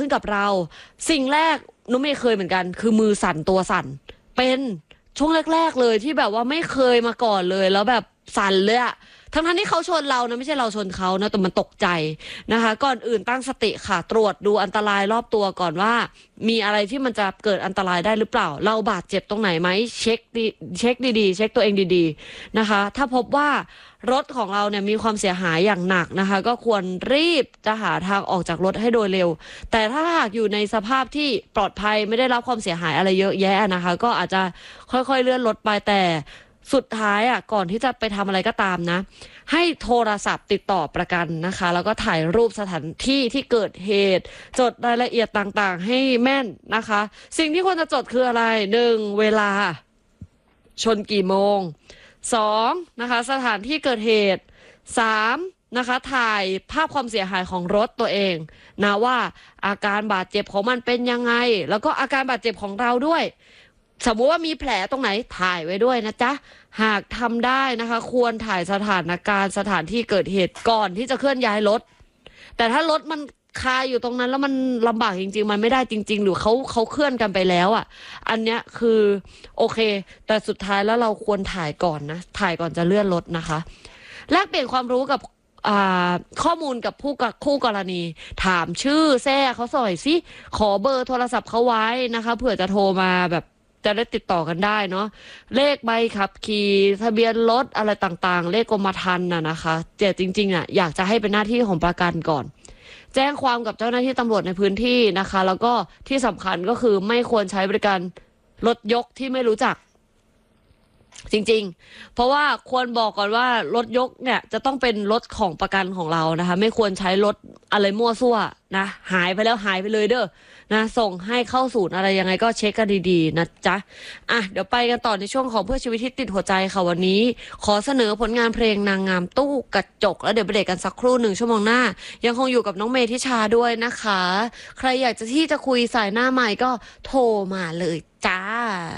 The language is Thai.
กับเราสิ่งแรกนุ้มไม่เคยเหมือนกันคือมือสั่นตัวสั่นเป็นช่วงแรกๆเลยที่แบบว่าไม่เคยมาก่อนเลยแล้วแบบสั่นเลยอะทั้งที่เขาชนเรานะไม่ใช่เราชนเขานะแต่มันตกใจนะคะก่อนอื่นตั้งสติค่ะตรวจดูอันตรายรอบตัวก่อนว่ามีอะไรที่มันจะเกิดอันตรายได้หรือเปล่าเราบาดเจ็บตรงไหนไหมเช็คดีๆเช็คตัวเองดีๆนะคะถ้าพบว่ารถของเราเนี่ยมีความเสียหายอย่างหนักนะคะก็ควรรีบจะหาทางออกจากรถให้โดยเร็วแต่ถ้าหากอยู่ในสภาพที่ปลอดภัยไม่ได้รับความเสียหายอะไรเยอะแยะนะคะก็อาจจะค่อยๆเลื่อนรถไปแต่สุดท้ายก่อนที่จะไปทำอะไรก็ตามนะให้โทรศัพท์ติดต่อประกันนะคะแล้วก็ถ่ายรูปสถานที่ที่เกิดเหตุจดรายละเอียดต่างๆให้แม่นนะคะสิ่งที่ควรจะจดคืออะไร1เวลาชนกี่โมง2นะคะสถานที่เกิดเหตุ3นะคะถ่ายภาพความเสียหายของรถตัวเองนะว่าอาการบาดเจ็บของมันเป็นยังไงแล้วก็อาการบาดเจ็บของเราด้วยสมมุติว่ามีแผลตรงไหนถ่ายไว้ด้วยนะจ๊ะหากทำได้นะคะควรถ่ายสถานการณ์สถานที่เกิดเหตุก่อนที่จะเคลื่อนย้ายรถแต่ถ้ารถมันคาอยู่ตรงนั้นแล้วมันลำบากจริงๆมันไม่ได้จริงๆหรือเขาเคลื่อนกันไปแล้วอันเนี้ยคือโอเคแต่สุดท้ายแล้วเราควรถ่ายก่อนนะถ่ายก่อนจะเลื่อนรถนะคะแลกเปลี่ยนความรู้กับข้อมูลกับคู่กรณีถามชื่อแท้เขาสอยสิขอเบอร์โทรศัพท์เขาไว้นะคะเผื่อจะโทรมาแบบจะได้ติดต่อกันได้เนาะเลขใบขับขี่ทะเบียนรถอะไรต่างๆเลขกรมธรรม์นะคะแต่จริงๆอยากจะให้เป็นหน้าที่ของประกันก่อนแจ้งความกับเจ้าหน้าที่ตำรวจในพื้นที่นะคะแล้วก็ที่สำคัญก็คือไม่ควรใช้บริการรถยกที่ไม่รู้จักจริงๆเพราะว่าควรบอกก่อนว่ารถยกเนี่ยจะต้องเป็นรถของประกันของเรานะคะไม่ควรใช้รถอะไรมั่วซั่วนะหายไปแล้วหายไปเลยเด้อนะส่งให้เข้าศูนย์อะไรยังไงก็เช็คกันดีๆนะจ๊ะเดี๋ยวไปกันต่อในช่วงของเพื่อชีวิตที่ติดหัวใจค่ะวันนี้ขอเสนอผลงานเพลงนางงามตู้กระจกแล้วเดี๋ยวไปเบรกกันสักครู่1 ชั่วโมงหน้ายังคงอยู่กับน้องเมธิชาด้วยนะคะใครอยากจะที่จะคุยสายหน้าใหม่ก็โทรมาเลยจ้า